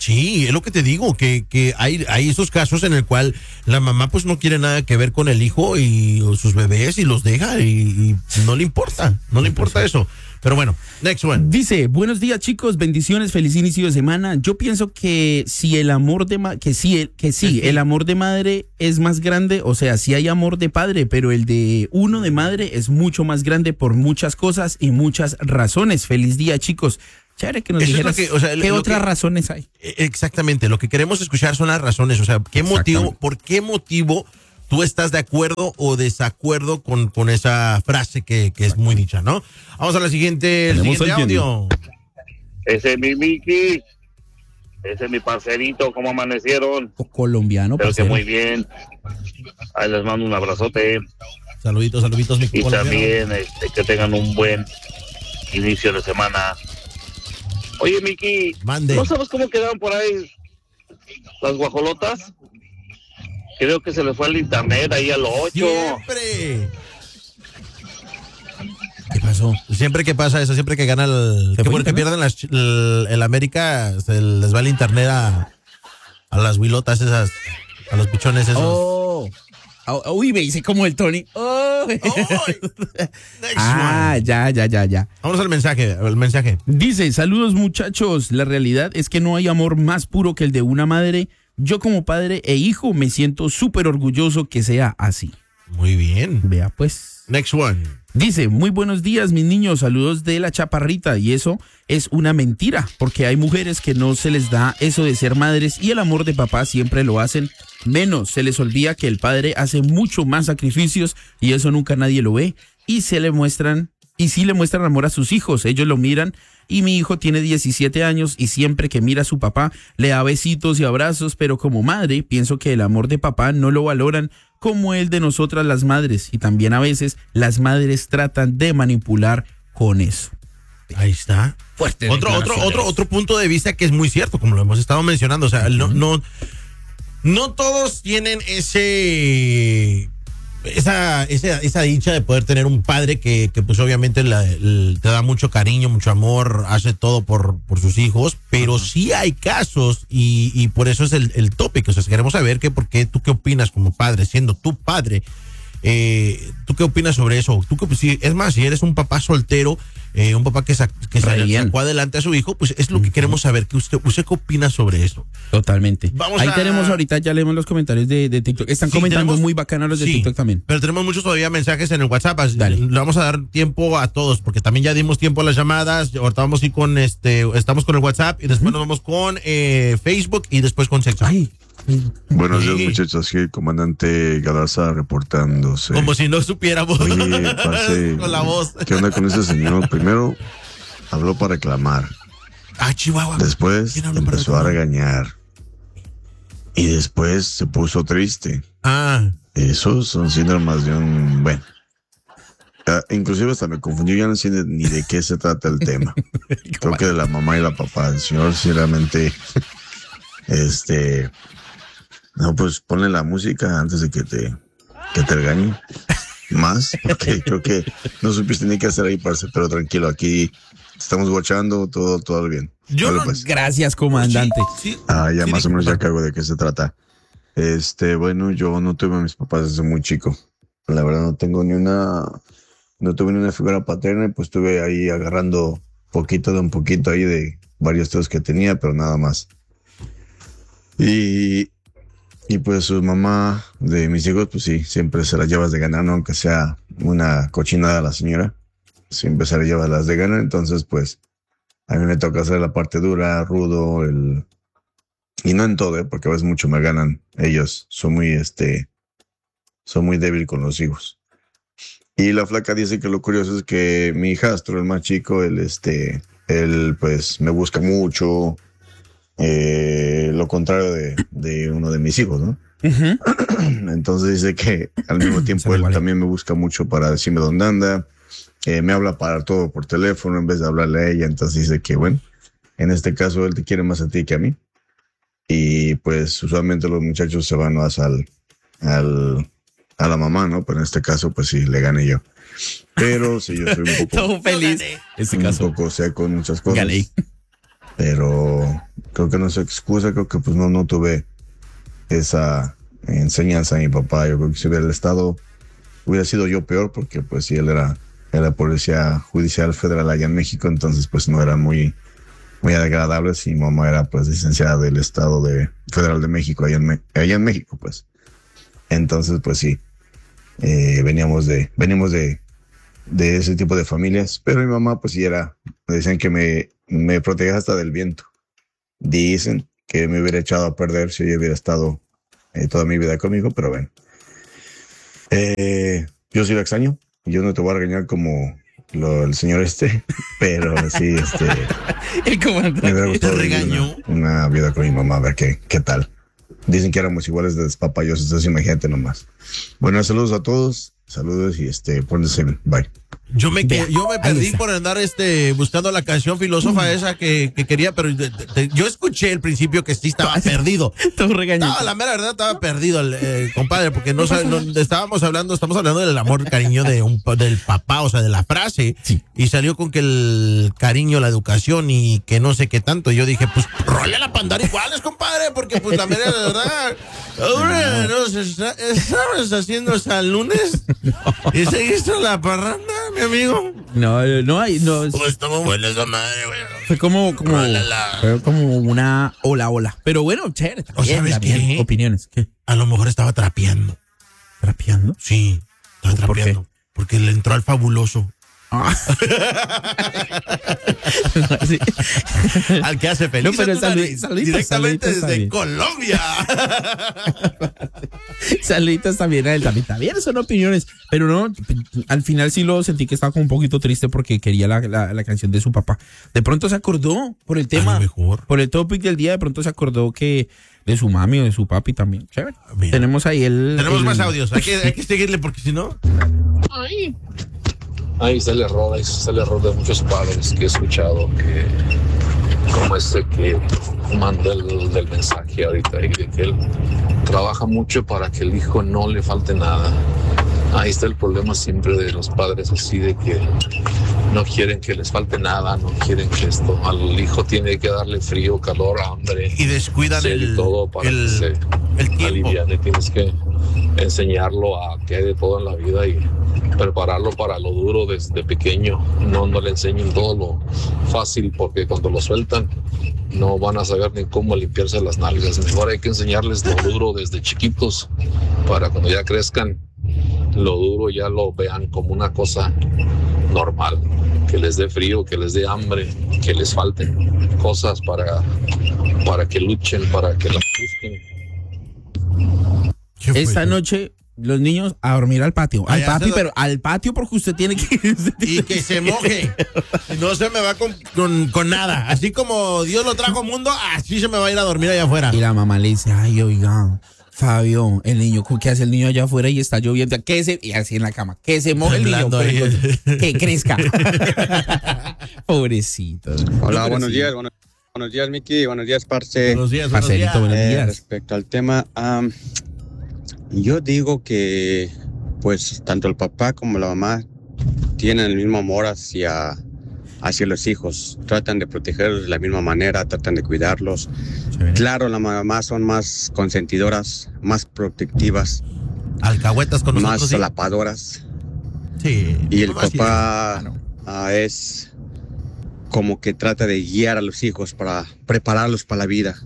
Sí, es lo que te digo, que, que hay, hay esos casos en el cual la mamá pues no quiere nada que ver con el hijo y o sus bebés y los deja y, y no le importa, no le importa eso. Pero bueno, next one. Dice, buenos días chicos, bendiciones, feliz inicio de semana. Yo pienso que si el amor de ma que sí, que sí, el amor de madre es más grande, o sea, sí hay amor de padre, pero el de uno de madre es mucho más grande por muchas cosas y muchas razones. Feliz día chicos. Chévere que nos Eso dijeras es lo que, o sea, qué lo otras que, razones hay. Exactamente, lo que queremos escuchar son las razones, o sea, qué motivo, por qué motivo tú estás de acuerdo o desacuerdo con, con esa frase que, que es muy dicha, ¿no? Vamos a la siguiente, el siguiente audio. Ese es mi Mickey, ese es mi parcerito, ¿cómo amanecieron? O colombiano, Espero que muy bien. Ahí les mando un abrazote. Saluditos, saluditos, mi Y colombiano. también este, que tengan un buen inicio de semana. Oye, Miki, Mande. ¿no sabes cómo quedaron por ahí las guajolotas? Creo que se les fue el internet ahí a los ocho. Siempre. ¿Qué pasó? Siempre que pasa eso, siempre que gana el... Que, bueno, que pierden las, el, el América, se les va el internet a, a las huilotas esas, a los pichones esos. Oh. Oh, uy, me hice como el Tony. Oh. Ah, ya, ya, ya, ya. Vamos al mensaje, el mensaje. Dice, saludos muchachos, la realidad es que no hay amor más puro que el de una madre. Yo como padre e hijo me siento súper orgulloso que sea así. Muy bien. Vea pues. Next one. Dice, muy buenos días mis niños, saludos de la chaparrita, y eso es una mentira, porque hay mujeres que no se les da eso de ser madres y el amor de papá siempre lo hacen menos, se les olvida que el padre hace mucho más sacrificios y eso nunca nadie lo ve y se le muestran, y sí le muestran amor a sus hijos, ellos lo miran y mi hijo tiene diecisiete años y siempre que mira a su papá le da besitos y abrazos, pero como madre pienso que el amor de papá no lo valoran como el de nosotras las madres y también a veces las madres tratan de manipular con eso. Ahí está. Fuerte. Otro, otro, otro, otro punto de vista que es muy cierto, como lo hemos estado mencionando. O sea, no, no, no todos tienen ese, esa, esa, esa dicha de poder tener un padre que, que pues obviamente la, el, te da mucho cariño, mucho amor, hace todo por, por sus hijos, pero sí hay casos y, y por eso es el, el tópico. O sea, queremos saber que por qué, tú qué opinas como padre, siendo tu padre. Eh, ¿Tú qué opinas sobre eso? ¿Tú qué, si, es más, si eres un papá soltero, eh, un papá que, sa, que sacó adelante a su hijo, pues es lo que queremos saber. ¿Qué usted, ¿Usted qué opina sobre eso? Totalmente. Vamos Ahí a... tenemos ahorita, ya leemos los comentarios de, de TikTok. Están sí, comentando tenemos... muy bacanos los de sí, TikTok también. Pero tenemos muchos todavía mensajes en el WhatsApp. Dale. Le vamos a dar tiempo a todos, porque también ya dimos tiempo a las llamadas. Ahorita vamos a ir con este, estamos con el WhatsApp y después uh-huh. nos vamos con eh, Facebook y después con sexo. Ay. Buenos días, muchachos. Aquí el comandante Galarza reportándose. Como si no supiéramos. Oye, parce, con la voz. ¿Qué onda con ese señor? Primero habló para reclamar. Ah, Chihuahua. Después empezó a regañar. Y después se puso triste. Ah. Esos son síndromes de un... Bueno. Uh, inclusive hasta me confundí, ya no sé ni de qué se trata el tema. Creo que de la mamá y la papá. El señor sinceramente... Este... No, pues ponle la música antes de que te, que te regañe más, porque creo que no supiste ni qué hacer ahí, parce, pero tranquilo, aquí estamos guachando, todo, todo bien. Yo vale, no, pues. Gracias, comandante. Sí, sí, ah, ya sí, más sí, o menos sí. ya cago de qué se trata. Este, bueno, yo no tuve a mis papás desde muy chico. La verdad no tengo ni una, no tuve ni una figura paterna, pues estuve ahí agarrando poquito de un poquito ahí de varios tíos que tenía, pero nada más. Y... Y pues su mamá de mis hijos, pues sí, siempre se las llevas de ganar, ¿no? Aunque sea una cochinada la señora, siempre se las lleva las de ganar. Entonces, pues, a mí me toca hacer la parte dura, rudo, el... Y no en todo, ¿eh? Porque a veces mucho me ganan ellos. Son muy, este... Son muy débil con los hijos. Y la flaca dice que lo curioso es que mi hijastro, el más chico, él, este... Él, pues, me busca mucho... Eh, lo contrario de, de uno de mis hijos, ¿no? Uh-huh. Entonces dice que al mismo tiempo él igual. También me busca mucho para decirme dónde anda, eh, me habla para todo por teléfono en vez de hablarle a ella, entonces dice que bueno, en este caso él te quiere más a ti que a mí, y pues usualmente los muchachos se van más al, al a la mamá, ¿no? Pero en este caso pues sí, le gané yo. Pero sí, yo soy un poco... Todo feliz. Un poco seco en muchas cosas. Gané. Pero creo que no es excusa, creo que pues no, no tuve esa enseñanza de mi papá. Yo creo que si hubiera estado, hubiera sido yo peor, porque pues si él era, era policía judicial federal allá en México, entonces pues no era muy, muy agradable. Si mi mamá era pues licenciada del estado de federal de México, allá en, allá en México, pues. Entonces pues sí, eh, veníamos de, veníamos de, de ese tipo de familias, pero mi mamá pues sí era, me decían que me, me protegía hasta del viento. Dicen que me hubiera echado a perder si yo hubiera estado eh, toda mi vida conmigo, pero bueno. Eh, yo sí lo extraño. Yo no te voy a regañar como lo, el señor este, pero sí, este. El comandante me hubiera gustado regañó. Una, una vida con mi mamá, a ver qué, qué tal. Dicen que éramos iguales de despapayosos, entonces imagínate nomás. Bueno, saludos a todos, saludos y este, pónganse bien, bye. Yo me, que, yo me perdí por andar este buscando la canción filósofa esa que, que quería, pero de, de, yo escuché al principio que sí estaba perdido. Todo regañado. No, la mera verdad estaba perdido, el, eh, compadre, porque no, no estábamos hablando, estamos hablando del amor, cariño de un del papá, o sea, de la frase, sí. Y salió con que el cariño, la educación y que no sé qué tanto. Yo dije, pues rola la pandar iguales, compadre, porque pues la mera verdad, ahora no, no estabas haciendo hasta el lunes y seguiste la parranda, mi amigo. No, no hay, no. Pues estuvo buena esa madre, güey. Fue como, como, fue como una ola, ola. Pero bueno, chévere. ¿O sabes qué? Opiniones. ¿Qué? A lo mejor estaba trapeando. ¿Trapeando? Sí, estaba ¿Por trapeando. qué? Porque le entró al fabuloso. Ah. Sí. Al que hace feliz. No, pero salud, saludito, directamente saludito, desde saludito. Colombia. Saluditos también a él, también, también son opiniones, pero no, al final sí lo sentí que estaba como un poquito triste porque quería la, la, la canción de su papá. De pronto se acordó por el tema, mejor. por el topic del día, de pronto se acordó que de su mami o de su papi también. Chévere. Mira. Tenemos ahí el... Tenemos el... más audios, hay que, hay que seguirle porque si no... Ay. Ahí está el error, ahí está el error de muchos padres que he escuchado, que como este que manda el del mensaje ahorita, y de que él trabaja mucho para que el hijo no le falte nada. Ahí está el problema siempre de los padres, así de que no quieren que les falte nada, no quieren que esto, al hijo tiene que darle frío, calor, hambre. Y descuidan el, y todo para el, que se el tiempo. aliviane. Tienes que enseñarlo a que hay de todo en la vida y prepararlo para lo duro desde pequeño. No, no le enseñen todo lo fácil, porque cuando lo sueltan no van a saber ni cómo limpiarse las nalgas. Mejor hay que enseñarles lo duro desde chiquitos para cuando ya crezcan, lo duro ya lo vean como una cosa normal, que les dé frío, que les dé hambre, que les falten cosas para, para que luchen, para que las busquen. Esta noche los niños a dormir al patio, al patio, pero al patio porque usted tiene que... Y que se moje, no se me va con, con, con nada, así como Dios lo trajo al mundo, así se me va a ir a dormir allá afuera. Y la mamá le dice, ay, oiga, Fabio, el niño, ¿qué hace el niño allá afuera y está lloviendo? Que se, y así en la cama, que se moje el niño, que crezca. Pobrecito. Hola, no, buenos sí. días, buenos, buenos días, Miki, buenos días, Parce. Buenos días, buenos Parcerito, días. buenos días. Eh, respecto al tema, um, yo digo que, pues, tanto el papá como la mamá tienen el mismo amor hacia, hacia los hijos. Tratan de protegerlos de la misma manera, tratan de cuidarlos. Claro, las mamás son más consentidoras, más protectivas, alcahuetas con nosotros, más ¿sí? solapadoras. Sí. Y el papá uh, es como que trata de guiar a los hijos para prepararlos para la vida.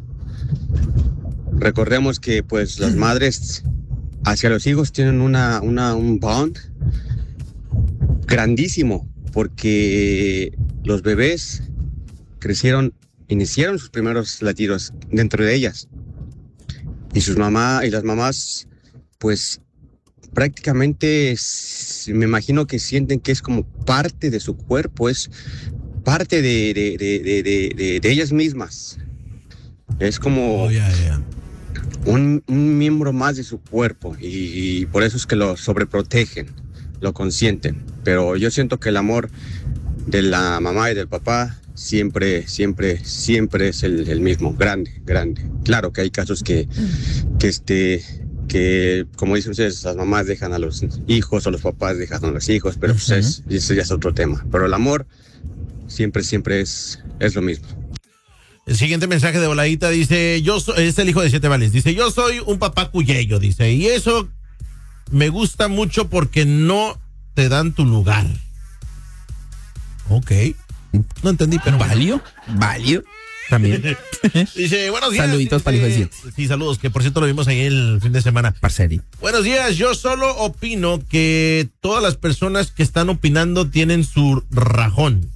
Recordemos que pues las madres hacia los hijos tienen una, una, un bond grandísimo, porque los bebés crecieron, iniciaron sus primeros latidos dentro de ellas. Y sus mamás y las mamás, pues prácticamente me imagino que sienten que es como parte de su cuerpo, es parte de, de, de, de, de, de, de ellas mismas. Es como oh, yeah, yeah. Un, un miembro más de su cuerpo, y, y por eso es que lo sobreprotegen, lo consienten. Pero yo siento que el amor de la mamá y del papá siempre, siempre, siempre es el, el mismo, grande, grande. Claro que hay casos que, que, este, que, como dicen ustedes, las mamás dejan a los hijos o los papás dejan a los hijos, pero pues es, eso ya es otro tema. Pero el amor siempre, siempre es, es lo mismo. El siguiente mensaje de voladita dice, yo soy, es el hijo de siete vales, dice, yo soy un papá cuyello, dice, y eso me gusta mucho porque no te dan tu lugar. Ok. No entendí, pero ¿Válido? ¿Válido? También. Dice, buenos días. Saluditos para el hijo de siete. Sí, saludos, que por cierto lo vimos ahí el fin de semana. Parceri. Buenos días, yo solo opino que todas las personas que están opinando tienen su rajón.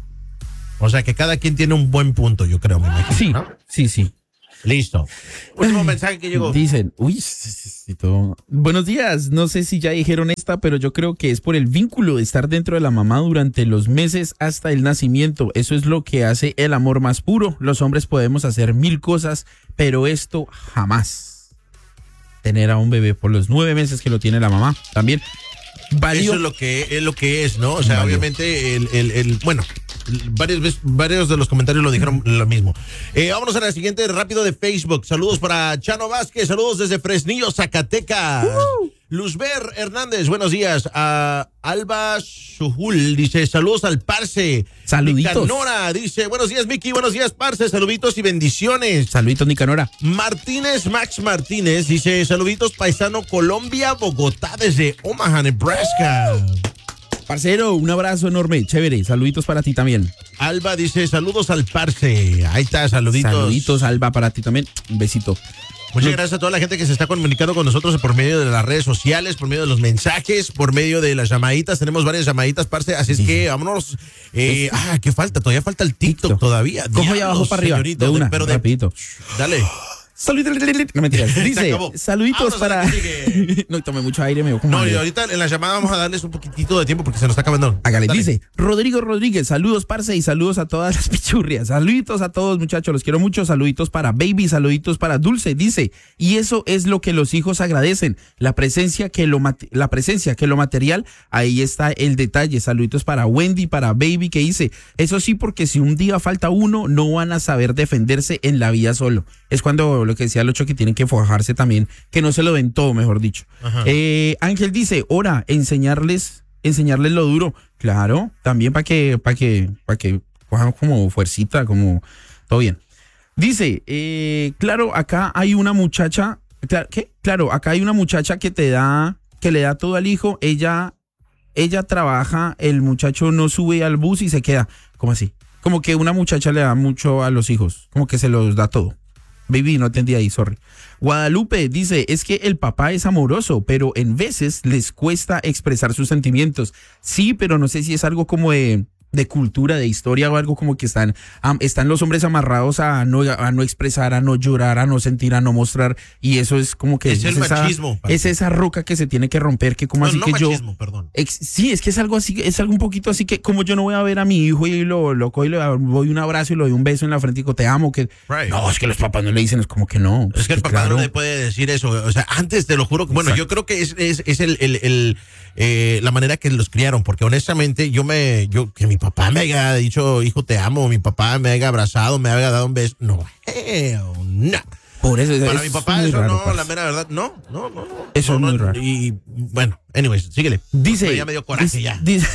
O sea, que cada quien tiene un buen punto, yo creo, me imagino, Sí, ¿no? sí, sí. Listo. Último mensaje que llegó. Dicen, uy, todo. Buenos días, no sé si ya dijeron esta, pero yo creo que es por el vínculo de estar dentro de la mamá durante los meses hasta el nacimiento. Eso es lo que hace el amor más puro. Los hombres podemos hacer mil cosas, pero esto jamás. Tener a un bebé por los nueve meses que lo tiene la mamá, también. Válido. Eso es lo que es lo que es, ¿no? O sea, Válido. obviamente el, el, el bueno, varios veces- varios de los comentarios lo dijeron lo mismo. Eh, vámonos a la siguiente rápido de Facebook. Saludos para Chano Vázquez, saludos desde Fresnillo, Zacatecas. Uh. Luzber Hernández, buenos días. A Alba Sujul dice, saludos al Parce. Saluditos. Nicanora dice, buenos días, Miki, buenos días, Parce, saluditos y bendiciones. Saluditos, Nicanora. Martínez, Max Martínez, dice, saluditos, paisano, Colombia, Bogotá, desde Omaha, Nebraska. Parcero, un abrazo enorme, chévere. Saluditos para ti también. Alba dice, saludos al Parce. Ahí está, saluditos. Saluditos, Alba, para ti también. Un besito. Muchas gracias a toda la gente que se está comunicando con nosotros por medio de las redes sociales, por medio de los mensajes, por medio de las llamaditas. Tenemos varias llamaditas, Parce, así es que vámonos. Eh, ah, ¿qué falta? Todavía falta el TikTok, TikTok. todavía. Cojo ya abajo para arriba, señorito, de una, pero de, rapidito. Dale. Saluditos, no mentiras. Dice, saluditos para... No, tomé mucho aire, me dio como... No, y ahorita en la llamada vamos a darles un poquitito de tiempo porque se nos está acabando. Hágale, Dale. dice, Rodrigo Rodríguez, saludos, parce, y saludos a todas las pichurrias. Saluditos a todos, muchachos, los quiero mucho. Saluditos para Baby, saluditos para Dulce, dice, y eso es lo que los hijos agradecen, la presencia que lo, mate- la presencia que lo material, ahí está el detalle. Saluditos para Wendy, para Baby, que dice, eso sí, porque si un día falta uno, no van a saber defenderse en la vida solo. Es cuando lo que decía el ocho que tienen que forjarse también, que no se lo den todo, mejor dicho. Eh, Ángel dice, ora, enseñarles, enseñarles lo duro. Claro, también para que, para que, para que cojan como fuercita, como todo bien. Dice, eh, claro, acá hay una muchacha, cla- ¿qué? Claro, acá hay una muchacha que te da, que le da todo al hijo, ella, ella trabaja, el muchacho no sube al bus y se queda. ¿Cómo así? Como que una muchacha le da mucho a los hijos, como que se los da todo. Baby, no entendí ahí, sorry. Guadalupe dice, es que el papá es amoroso, pero en veces les cuesta expresar sus sentimientos. Sí, pero no sé si es algo como de, de cultura, de historia o algo como que están, um, están los hombres amarrados a no, a no expresar, a no llorar, a no sentir, a no mostrar. Y eso es como que... Es el esa, machismo, es esa roca que se tiene que romper, que como No, así no que machismo, yo... perdón. Ex- sí, es que es algo así, es algo un poquito así que como yo no voy a ver a mi hijo y lo, lo cojo y le doy un abrazo y le doy un beso en la frente y digo, te amo, que... Right. No, es que los papás no le dicen, es como que no. Es que el papá claro. no le puede decir eso. O sea, antes te lo juro. Bueno, Exacto. yo creo que es, es, es el, el, el eh, la manera que los criaron, porque honestamente yo me, yo que mi papá me haya dicho, hijo, te amo, mi papá me haya abrazado, me haya dado un beso. No, hell no. Por eso Para es mi papá muy eso raro, no, parce. la mera verdad, no, no, no. no Eso no, es muy no, raro. Y bueno, anyways, síguele. Dice, Pero ya me dio coraje dice, ya. Dice,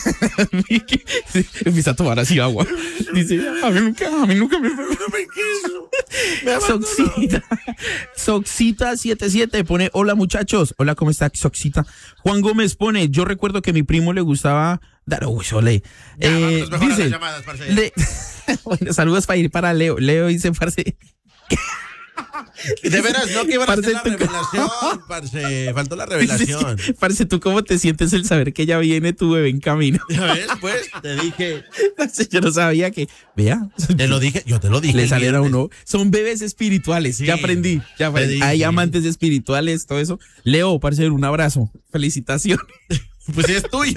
empieza a tomar así agua. Dice, a mí nunca, a mí nunca me... No me quiso. Me abandonó. Soxita, Soxita setenta y siete pone, hola muchachos, hola, ¿cómo está Soxita? Juan Gómez pone, yo recuerdo que a mi primo le gustaba dar, uy, sole. Ya, Eh, vámonos mejor a las dice, llamadas, parce. le- bueno, saludos para ir para Leo. Leo dice, parce, De veras, no que iban a hacer Parce, la tú- revelación, parce. Faltó la revelación. parce, ¿tú cómo te sientes el saber que ya viene tu bebé en camino? ¿Ya ves? Pues te dije. Yo no sabía que, vea, Te lo dije, yo te lo dije. le el saliera viernes. uno. Son bebés espirituales. Sí, ya aprendí. Ya aprendí. te dije. Hay amantes espirituales, todo eso. Leo, parce, un abrazo. Felicitaciones. Pues es tuyo.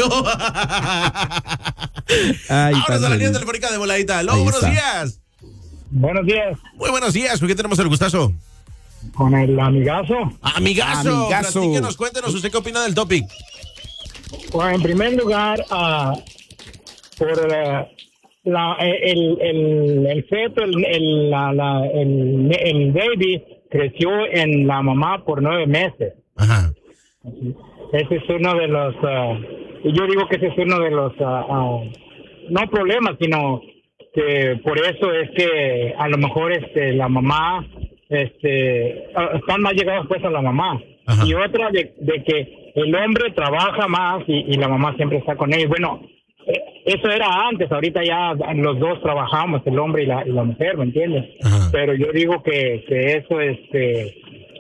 Ay, Ahora a la parce. línea telefónica de voladita. Aló, Ahí buenos está. días. Buenos días, Muy buenos días. ¿Por qué tenemos el gustazo? con el amigazo. Amigazo. Amigazo. Platíquenos, cuéntenos. ¿Usted qué opina del topic? Bueno, en primer lugar, ah, por eh, la, el, el, el feto, el, el, la, la- el, el baby creció en la mamá por nueve meses. Ajá. Ese es uno de los, ah, yo digo que ese es uno de los, ah, ah, no problemas, sino que por eso es que a lo mejor este la mamá este están más llegados pues a la mamá. Ajá. Y otra de, de que el hombre trabaja más y, y la mamá siempre está con él. Bueno, eso era antes, ahorita ya los dos trabajamos, el hombre y la, y la mujer, ¿me entiendes? Ajá. Pero yo digo que, que eso este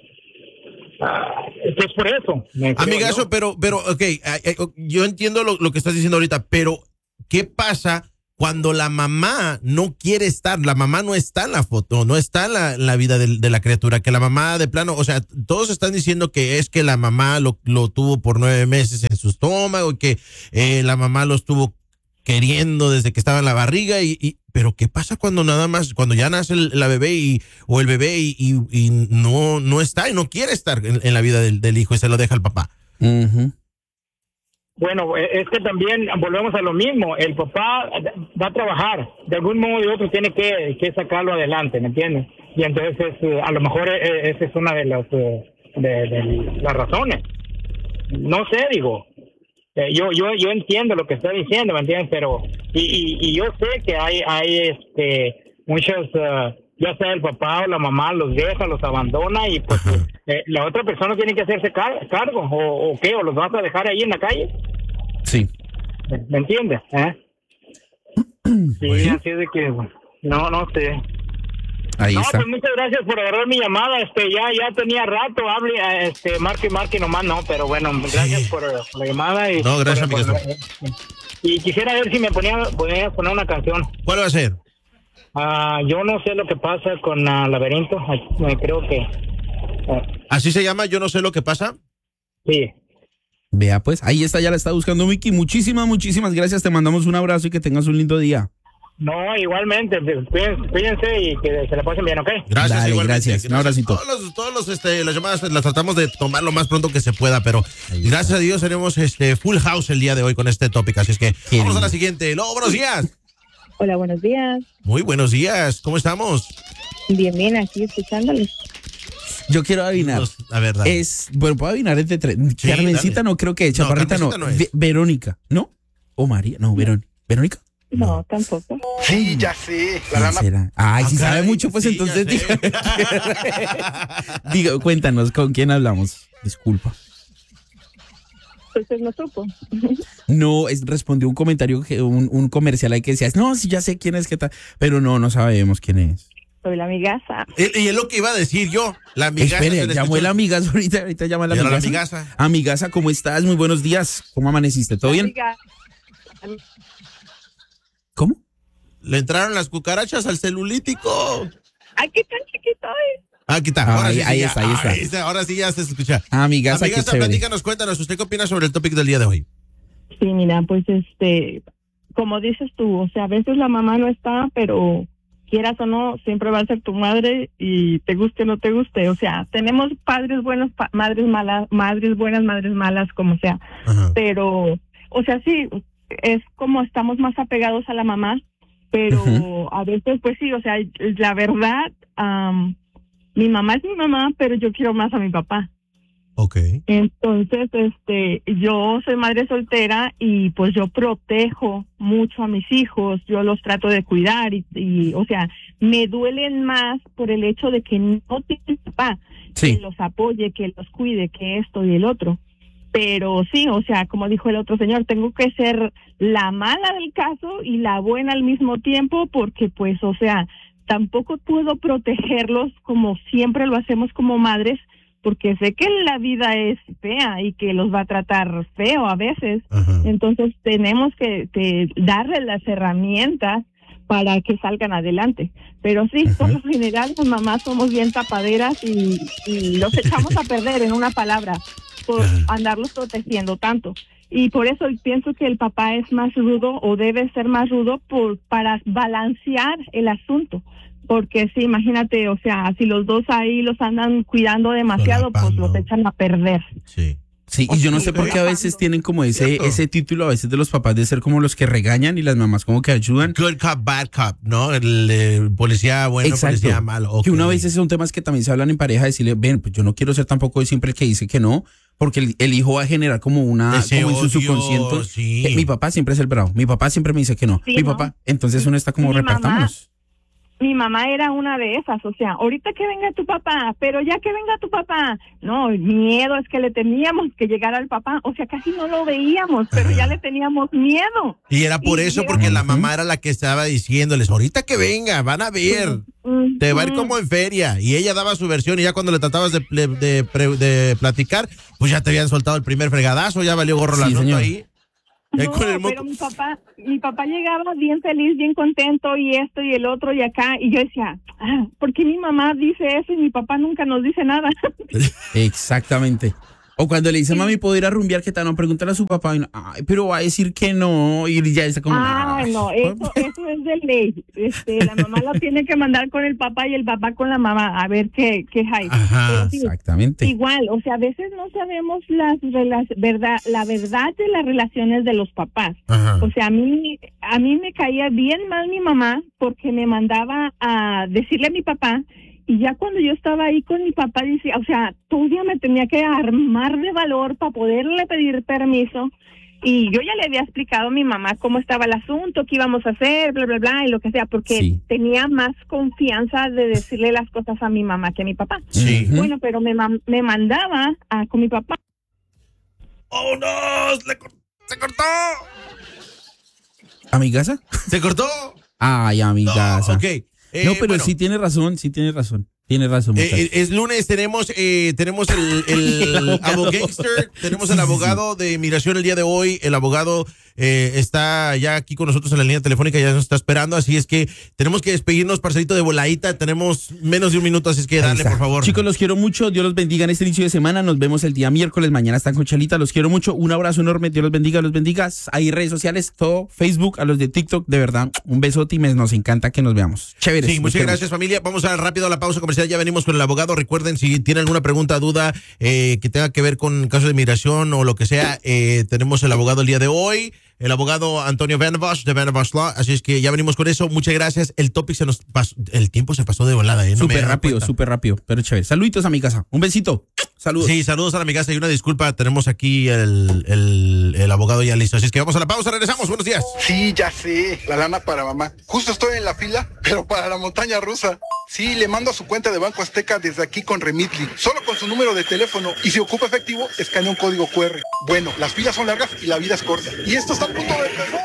uh, es por eso. Amigazo, yo. pero, pero, ok, yo entiendo lo, lo que estás diciendo ahorita, pero ¿qué pasa cuando la mamá no quiere estar? La mamá no está en la foto, no está en la, en la vida de, de la criatura, que la mamá de plano, o sea, todos están diciendo que es que la mamá lo, lo tuvo por nueve meses en su estómago, que eh, la mamá lo estuvo queriendo desde que estaba en la barriga, y, y pero ¿qué pasa cuando nada más, cuando ya nace el, la bebé y, o el bebé y, y, y no, no está y no quiere estar en, en la vida del, del hijo y se lo deja al papá? Uh-huh. Bueno, es que también volvemos a lo mismo. El papá va a trabajar, de algún modo y otro tiene que, que sacarlo adelante, ¿me entiendes? Y entonces a lo mejor esa es una de las de, de las razones. No sé, digo. Yo yo yo entiendo lo que está diciendo, ¿me entiendes? Pero y, y, y yo sé que hay hay este muchos uh, ya sea el papá o la mamá los deja, los abandona y pues eh, la otra persona tiene que hacerse car- cargo o, o qué, o los vas a dejar ahí en la calle. Sí. ¿Me entiendes? ¿Eh? Sí, ¿sí? Así es de que no no sé. Ahí no, está. Pues muchas gracias por agarrar mi llamada. Este, ya, ya tenía rato, hable, este, marque, marque nomás, no, pero bueno, gracias sí. por, por la llamada y. No, gracias, por, por, y quisiera ver si me ponía, ponía poner una canción. ¿Cuál va a ser? Ah, uh, yo no sé lo que pasa con uh, Laberinto, uh, creo que. Uh, ¿Así se llama? Yo no sé lo que pasa. Sí. Vea, pues, ahí está, ya la está buscando Miki. Muchísimas, muchísimas gracias. Te mandamos un abrazo y que tengas un lindo día. No, igualmente, cuídense y que se la pasen bien, ¿ok? Gracias, Dale, igualmente. Gracias, un abracito. Todos los, todos los, este, las llamadas las tratamos de tomar lo más pronto que se pueda, pero gracias a Dios tenemos este full house el día de hoy con este tópico, así es que Qué vamos bien. a la siguiente. Lobo, buenos días. Hola, buenos días. Muy buenos días, ¿cómo estamos? Bien, bien, aquí escuchándoles. Yo quiero adivinar. La verdad. Es, bueno, puedo adivinar entre tres. Sí, Carmencita dale. no creo que, Chaparrita no. no. no Verónica, ¿no? O María, no, Verónica. ¿Verónica? No, no, tampoco. Sí, ya sé. La lana... será? Ay, si sabe mucho, pues sí, entonces diga, diga, cuéntanos, ¿con quién hablamos? Disculpa. Pues no supo. No, es, respondió un comentario, que un, un comercial ahí que decía, no, sí, ya sé quién es, qué tal, pero no, no sabemos quién es. Soy la amigaza. Y, y es lo que iba a decir yo, la amigaza. Espere, llamó el amigaza ahorita, ahorita llama la amigaza. la amigaza. Amigaza, ¿cómo estás? Muy buenos días. ¿Cómo amaneciste? ¿Todo bien? ¿Cómo? Le entraron las cucarachas al celulítico. Aquí tan chiquito es. Aquí está. Ahora ahí, sí, ahí ya, está, ahí está. Ahí está. Ahora sí ya se escucha. Amigaza, Amigaza, platícanos, cuéntanos, ¿usted qué opina sobre el tópico del día de hoy? Sí, mira, pues este, como dices tú, o sea, a veces la mamá no está, pero quieras o no, siempre va a ser tu madre y te guste o no te guste. O sea, tenemos padres buenos, pa- madres malas, madres buenas, madres malas, como sea. Ajá. Pero, o sea, sí, es como estamos más apegados a la mamá, pero uh-huh. a veces, pues sí, o sea, la verdad, um, mi mamá es mi mamá, pero yo quiero más a mi papá. Okay. Entonces, este, yo soy madre soltera y pues yo protejo mucho a mis hijos, yo los trato de cuidar y, y o sea, me duelen más por el hecho de que no tienen papá, sí. que los apoye, que los cuide, que esto y el otro. Pero sí, o sea, como dijo el otro señor, tengo que ser la mala del caso y la buena al mismo tiempo porque pues, o sea, tampoco puedo protegerlos como siempre lo hacemos como madres porque sé que la vida es fea y que los va a tratar feo a veces. Ajá. Entonces tenemos que, que darles las herramientas para que salgan adelante. Pero sí, Ajá. por lo general las mamás somos bien tapaderas y, y los echamos a perder en una palabra por andarlos protegiendo tanto. Y por eso pienso que el papá es más rudo o debe ser más rudo por para balancear el asunto. Porque sí, imagínate, o sea, si los dos ahí los andan cuidando demasiado, pues los echan a perder. Sí. Sí, y yo no sé por qué a veces tienen como ese ese título a veces de los papás de ser como los que regañan y las mamás como que ayudan. Good cop, bad cop, ¿no? El, el policía bueno, Exacto. policía malo. Okay. Que una vez son temas que también se hablan en pareja, decirle, ven, pues yo no quiero ser tampoco siempre el que dice que no, porque el, el hijo va a generar como una, Ese como en su odio, subconsciente. sí. Eh, mi papá siempre es el bravo, mi papá siempre me dice que no, Sí, mi ¿no? papá, entonces uno está como Mi mamá- repartámonos. Mi mamá era una de esas, o sea, ahorita que venga tu papá, pero ya que venga tu papá. No, el miedo es que le teníamos que llegar al papá, o sea, casi no lo veíamos, pero ya le teníamos miedo. Y era por Y eso, era- porque la mamá era la que estaba diciéndoles, ahorita que venga, van a ver, te va a ir como en feria. Y ella daba su versión y ya cuando le tratabas de, de, de pre- de platicar, pues ya te habían soltado el primer fregadazo, ya valió gorro la Sí, nota señor. ahí. Ahí No, con el moco. pero mi papá, mi papá llegaba bien feliz, bien contento y esto y el otro y acá y yo decía, ah, ¿por qué mi mamá dice eso y mi papá nunca nos dice nada? Exactamente. O cuando le dice, mami, ¿puedo ir a rumbear? ¿Qué tal? No, pregúntale a su papá. Y no, ay, pero va a decir que no. Y ya está como... Ah, "Ay". no, eso, eso es de ley. Este, la mamá lo tiene que mandar con el papá y el papá con la mamá a ver qué, qué hay. Ajá, Pero sí, exactamente. igual, o sea, a veces no sabemos las rela- verdad, la verdad de las relaciones de los papás. Ajá. O sea, a mí, a mí me caía bien mal mi mamá porque me mandaba a decirle a mi papá. Y ya cuando yo estaba ahí con mi papá, decía, o sea, todavía me tenía que armar de valor para poderle pedir permiso. Y yo ya le había explicado a mi mamá cómo estaba el asunto, qué íbamos a hacer, bla, bla, bla, y lo que sea, porque Sí. tenía más confianza de decirle las cosas a mi mamá que a mi papá. Sí. Bueno, pero me, ma- me mandaba a, con mi papá. ¡Oh, no! ¡Se cor- se cortó! ¿Amigasa? ¿Se cortó? Ay, amigasa. No, ok. No, Eh, pero bueno. sí tiene razón, sí tiene razón. Tiene razón. Eh, muchacho. eh, es lunes, tenemos eh, tenemos el, el, El abogado. abogánster, tenemos Sí, el sí, abogado de inmigración el día de hoy. El abogado eh, está ya aquí con nosotros en la línea telefónica, ya nos está esperando, así es que tenemos que despedirnos, parcerito de voladita. Tenemos menos de un minuto, así es que Ahí dale, está. por favor. Chicos, los quiero mucho. Dios los bendiga en este inicio de semana. Nos vemos el día miércoles. Mañana están con Chalita. Los quiero mucho. Un abrazo enorme. Dios los bendiga, los bendiga. Hay redes sociales, todo, Facebook, a los de TikTok. De verdad, un besote y me- nos encanta que nos veamos. Chéveres. Sí, los muchas quiero gracias, familia. Vamos a rápido a la pausa comercial. Ya venimos con el abogado. Recuerden, si tienen alguna pregunta, duda eh, que tenga que ver con casos de inmigración o lo que sea, eh, tenemos el abogado el día de hoy, el abogado Antonio Van Bosch de Van Bosch Law. Así es que ya venimos con eso. Muchas gracias. El topic se nos pasó, el tiempo se pasó de volada. ¿eh? No me Súper he dado rápido, cuenta. súper rápido. Pero chévere. Saluditos a mi casa. Un besito. Saludos. Sí, saludos a la amiga y una disculpa. Tenemos aquí el, el, el abogado ya listo. Así es que vamos a la pausa. Regresamos. Buenos días. Sí, ya sé, la lana para mamá. Justo estoy en la fila, pero para la montaña rusa. Sí, le mando a su cuenta de Banco Azteca desde aquí con Remitly, solo con su número de teléfono. Y si ocupa efectivo, escanea un código cu erre. Bueno, las filas son largas y la vida es corta. Y esto está a punto de empezar.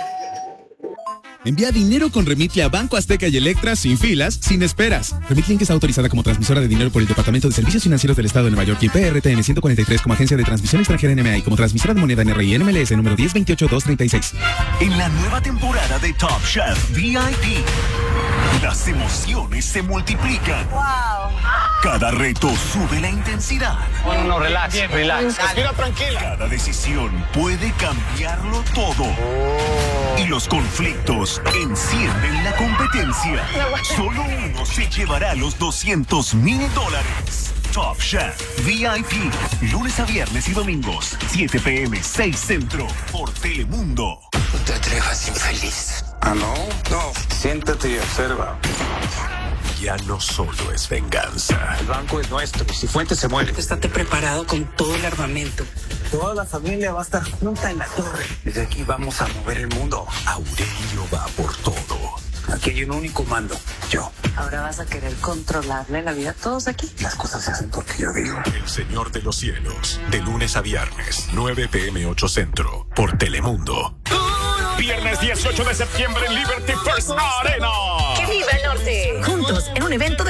Envía dinero con Remitly a Banco Azteca y Electra sin filas, sin esperas. Remitly Inc. está autorizada como transmisora de dinero por el Departamento de Servicios Financieros del Estado de Nueva York y P R T N ciento cuarenta y tres como agencia de transmisión extranjera N M A y como transmisora de moneda N R I N M L S número diez veintiocho dos treinta y seis. En la nueva temporada de Top Chef V I P, las emociones se multiplican. Wow. Cada reto sube la intensidad. No, no, relax, Bien, relax. Respira tranquila. Cada decisión puede cambiarlo todo. Y los conflictos encienden la competencia. Solo uno se llevará los doscientos mil dólares. Top Chef V I P, lunes a viernes y domingos, siete pe eme, seis Centro, por Telemundo. No te atrevas, infeliz. ¿Ah, no? No. Siéntate y observa. Ya no solo es venganza. El banco es nuestro. Si Fuentes se muere. Estate preparado con todo el armamento. Toda la familia va a estar junta en la torre. Desde aquí vamos a mover el mundo. Aurelio va por todo. Aquí hay un único mando. Yo. Ahora vas a querer controlarle la vida a todos aquí. Las cosas se hacen porque yo digo. El Señor de los Cielos. De lunes a viernes, nueve pe eme, ocho Centro. Por Telemundo. Viernes dieciocho de septiembre en Liberty First Arena. ¡Que viva el norte! Juntos en un evento de